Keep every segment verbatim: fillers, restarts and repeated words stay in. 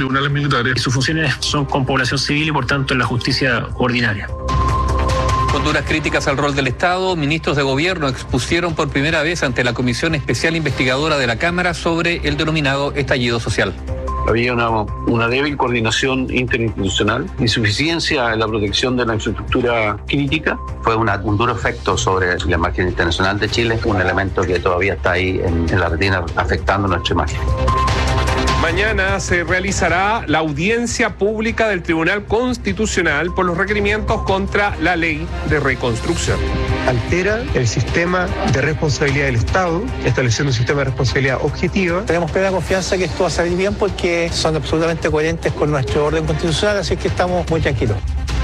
tribunales militares. Sus funciones son con población civil y por tanto en la justicia ordinaria. Con duras críticas al rol del Estado, ministros de gobierno expusieron por primera vez ante la Comisión Especial Investigadora de la Cámara sobre el denominado estallido social. Había una, una débil coordinación interinstitucional, insuficiencia en la protección de la infraestructura crítica. Fue una, un duro efecto sobre la imagen internacional de Chile, un elemento que todavía está ahí en, en la retina afectando nuestra imagen. Mañana se realizará la audiencia pública del Tribunal Constitucional por los requerimientos contra la ley de reconstrucción. Altera el sistema de responsabilidad del Estado, estableciendo un sistema de responsabilidad objetiva. Tenemos plena confianza que esto va a salir bien porque son absolutamente coherentes con nuestro orden constitucional, así que estamos muy tranquilos.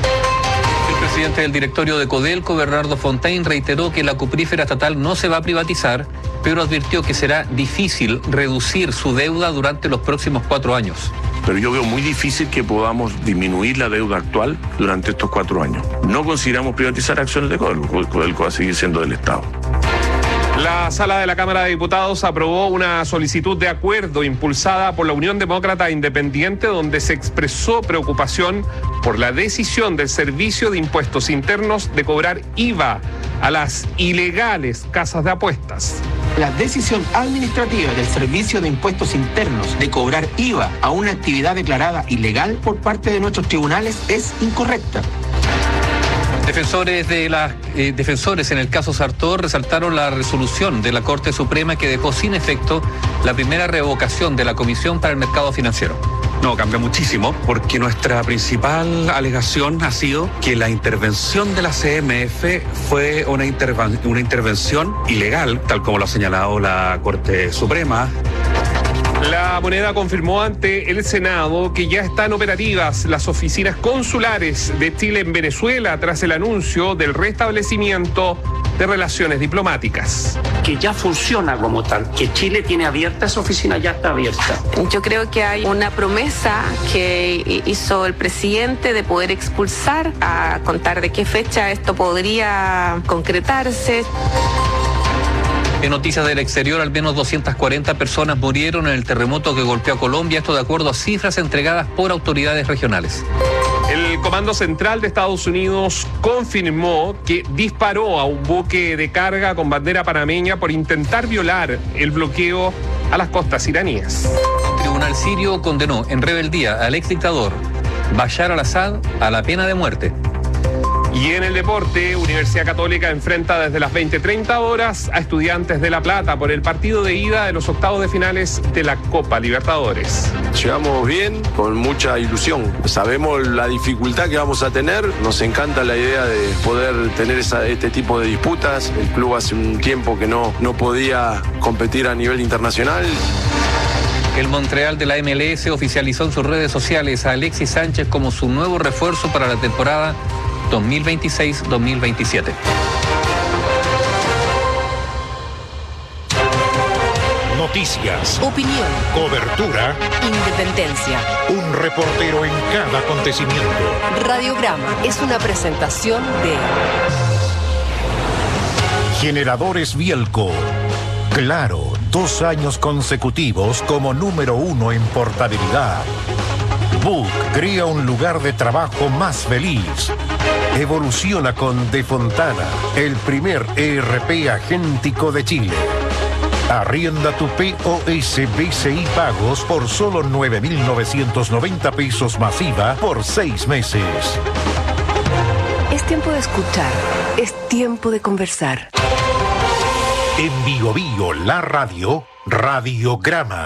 El presidente del directorio de Codelco, Bernardo Fontaine, reiteró que la cuprífera estatal no se va a privatizar, pero advirtió que será difícil reducir su deuda durante los próximos cuatro años. Pero yo veo muy difícil que podamos disminuir la deuda actual durante estos cuatro años. No consideramos privatizar acciones de Codelco. Codelco va a seguir siendo del Estado. La Sala de la Cámara de Diputados aprobó una solicitud de acuerdo impulsada por la Unión Demócrata Independiente, donde se expresó preocupación por la decisión del Servicio de Impuestos Internos de cobrar I V A a las ilegales casas de apuestas. La decisión administrativa del Servicio de Impuestos Internos de cobrar I V A a una actividad declarada ilegal por parte de nuestros tribunales es incorrecta. Defensores de las eh, defensores en el caso Sartor resaltaron la resolución de la Corte Suprema que dejó sin efecto la primera revocación de la Comisión para el Mercado Financiero. No, cambia muchísimo, porque nuestra principal alegación ha sido que la intervención de la C M F fue una, interven- una intervención ilegal, tal como lo ha señalado la Corte Suprema. La Moneda confirmó ante el Senado que ya están operativas las oficinas consulares de Chile en Venezuela tras el anuncio del restablecimiento de relaciones diplomáticas. Que ya funciona como tal, que Chile tiene abierta esa oficina, ya está abierta. Yo creo que hay una promesa que hizo el presidente de poder expulsar, a contar de qué fecha esto podría concretarse. En noticias del exterior, al menos doscientas cuarenta personas murieron en el terremoto que golpeó a Colombia, esto de acuerdo a cifras entregadas por autoridades regionales. El Comando Central de Estados Unidos confirmó que disparó a un buque de carga con bandera panameña por intentar violar el bloqueo a las costas iraníes. El tribunal sirio condenó en rebeldía al exdictador Bashar al-Assad a la pena de muerte. Y en el deporte, Universidad Católica enfrenta desde las veinte treinta horas a Estudiantes de La Plata por el partido de ida de los octavos de finales de la Copa Libertadores. Llegamos bien, con mucha ilusión. Sabemos la dificultad que vamos a tener. Nos encanta la idea de poder tener esa, este tipo de disputas. El club hace un tiempo que no, no podía competir a nivel internacional. El Montreal de la M L S oficializó en sus redes sociales a Alexis Sánchez como su nuevo refuerzo para la temporada dos mil veintiséis dos mil veintisiete. Noticias, opinión, cobertura, independencia. Un reportero en cada acontecimiento. Radiograma es una presentación de Generadores Bielco. Claro, dos años consecutivos como número uno en portabilidad. Book crea un lugar de trabajo más feliz. Evoluciona con De Fontana, el primer E R P agéntico de Chile. Arrienda tu P O S B C I Pagos por solo nueve mil novecientos noventa pesos masiva por seis meses. Es tiempo de escuchar, es tiempo de conversar. En Bio Bio, la radio, Radiograma.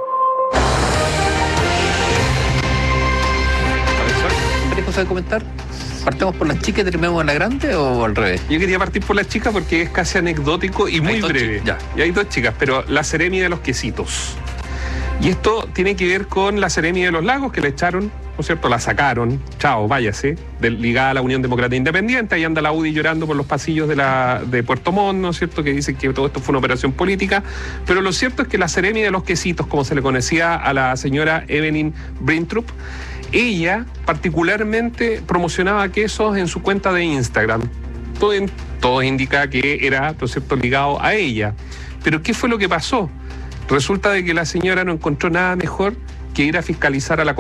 ¿Qué cosa de comentar? ¿Partemos por las chicas y terminamos en la grande o al revés? Yo quería partir por las chicas porque es casi anecdótico y muy breve. Ya. Y hay dos chicas, pero la Seremi de los quesitos. Y esto tiene que ver con la Seremi de los Lagos, que le echaron, ¿no es cierto? La sacaron, chao, váyase, de, ligada a la Unión Demócrata Independiente. Ahí anda la U D I llorando por los pasillos de, la, de Puerto Montt, ¿no es cierto? Que dicen que todo esto fue una operación política. Pero lo cierto es que la Seremi de los quesitos, como se le conocía a la señora Evelyn Brintrup, ella particularmente promocionaba quesos en su cuenta de Instagram. Todo, en, todo indica que era, ¿no es cierto?, ligado a ella. Pero ¿qué fue lo que pasó? Resulta de que la señora no encontró nada mejor que ir a fiscalizar a la